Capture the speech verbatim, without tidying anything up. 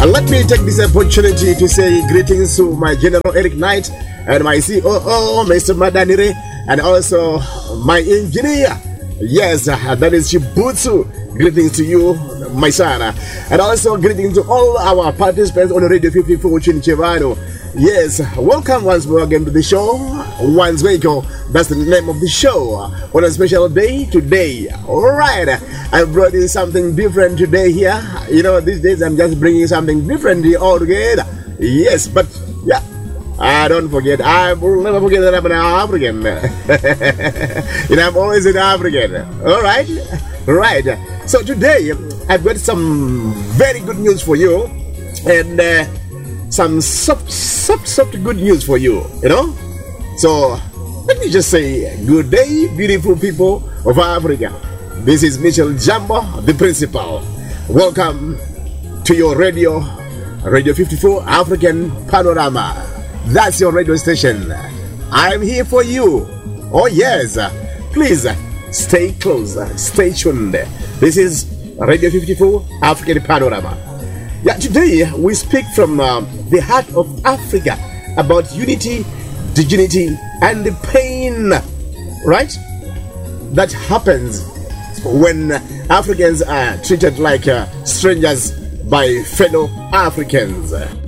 And let me take this opportunity to say greetings to my General Eric Knight and my C O O, Mister Madanire, and also my engineer. Yes, that is Shibutsu. Greetings to you, my son. And also greetings to all our participants on Radio fifty-four Chinchevano. Yes, welcome once more again to the show. Once Waco, that's the name of the show. On a special day today. Alright, I brought in something different today here. You know, these days I'm just bringing something different all together. Yes, but yeah, I don't forget. I will never forget that I'm an African. You know, I'm always an African. Alright, right. So today I've got some very good news for you. And uh, some soft, soft, soft good news for you, you know. So let me just say good day, beautiful people of Africa. This is Michel Jambo, the principal. Welcome to your radio, Radio fifty-four African Panorama. That's your radio station. I'm here for you. Oh yes, please stay close, stay tuned. This is Radio fifty-four African Panorama. Yeah, today we speak from uh, the heart of Africa about unity, dignity, and the pain, right? That happens when Africans are treated like uh, strangers by fellow Africans.